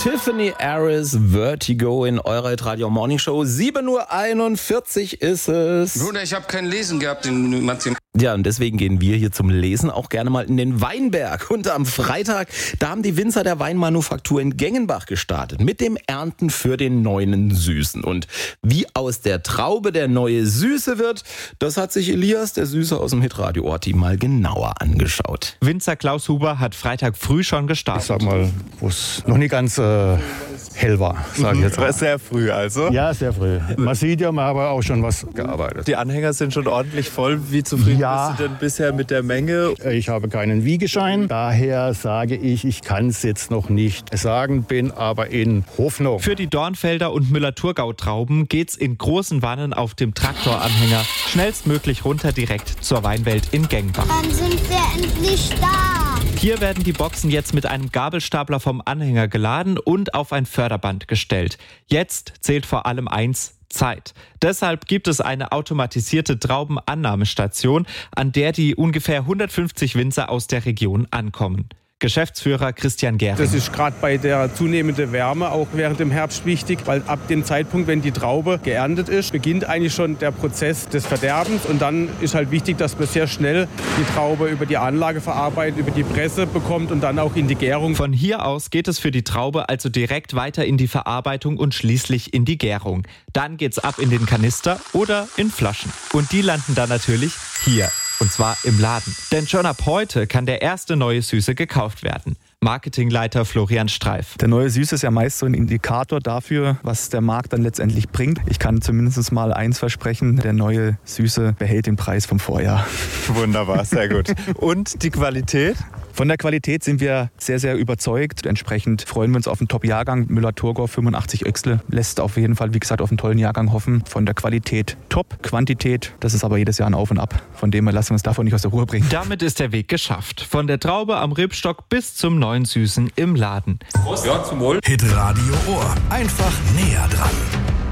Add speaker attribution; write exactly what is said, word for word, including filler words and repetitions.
Speaker 1: Tiffany Harris, Vertigo in eurer Radio Morning Show. sieben Uhr einundvierzig ist es.
Speaker 2: Bruder, ich habe kein Lesen gehabt in Mathematik.
Speaker 1: Ja, und deswegen gehen wir hier zum Lesen auch gerne mal in den Weinberg. Und am Freitag, da haben die Winzer der Weinmanufaktur in Gengenbach gestartet mit dem Ernten für den neuen Süßen. Und wie aus der Traube der neue Süße wird, das hat sich Elias, der Süße aus dem Hitradio-Orti, mal genauer angeschaut.
Speaker 3: Winzer Klaus Huber hat Freitag früh schon gestartet.
Speaker 4: Ich sag mal, wo es noch nicht ganz äh, hell war, sage ich jetzt mal.
Speaker 5: Sehr früh also?
Speaker 4: Ja, sehr früh. Man sieht ja, man hat aber auch schon was gearbeitet.
Speaker 5: Die Anhänger sind schon ordentlich voll. Wie zufrieden
Speaker 4: Ja.
Speaker 5: bist du denn bisher mit der Menge?
Speaker 4: Ich habe keinen Wiegeschein, daher sage ich, ich kann es jetzt noch nicht sagen, bin aber in Hoffnung.
Speaker 3: Für die Dornfelder und Müller-Thurgau-Trauben geht's in großen Wannen auf dem Traktoranhänger schnellstmöglich runter direkt zur Weinwelt in Gengenbach.
Speaker 6: Dann sind wir endlich da.
Speaker 3: Hier werden die Boxen jetzt mit einem Gabelstapler vom Anhänger geladen und auf ein Förderband gestellt. Jetzt zählt vor allem eins: Zeit. Deshalb gibt es eine automatisierte Traubenannahmestation, an der die ungefähr hundertfünfzig Winzer aus der Region ankommen. Geschäftsführer Christian Gehring.
Speaker 7: Das ist gerade bei der zunehmenden Wärme auch während dem Herbst wichtig, weil ab dem Zeitpunkt, wenn die Traube geerntet ist, beginnt eigentlich schon der Prozess des Verderbens und dann ist halt wichtig, dass man sehr schnell die Traube über die Anlage verarbeitet, über die Presse bekommt und dann auch in die Gärung.
Speaker 3: Von hier aus geht es für die Traube also direkt weiter in die Verarbeitung und schließlich in die Gärung. Dann geht's ab in den Kanister oder in Flaschen. Und die landen dann natürlich hier. Und zwar im Laden. Denn schon ab heute kann der erste neue Süße gekauft werden. Marketingleiter Florian Streif.
Speaker 8: Der neue Süße ist ja meist so ein Indikator dafür, was der Markt dann letztendlich bringt. Ich kann zumindest mal eins versprechen, der neue Süße behält den Preis vom Vorjahr.
Speaker 5: Wunderbar, sehr gut. Und die Qualität?
Speaker 8: Von der Qualität sind wir sehr, sehr überzeugt. Entsprechend freuen wir uns auf einen Top-Jahrgang. Müller-Thurgau fünfundachtzig Öchsle lässt auf jeden Fall, wie gesagt, auf einen tollen Jahrgang hoffen. Von der Qualität top. Quantität, das ist aber jedes Jahr ein Auf und Ab. Von dem her lassen wir uns davon nicht aus der Ruhe bringen.
Speaker 3: Damit ist der Weg geschafft. Von der Traube am Rebstock bis zum neuen Süßen im Laden.
Speaker 2: Ja, zum Wohl.
Speaker 9: Hitradio Ohr. Einfach näher dran.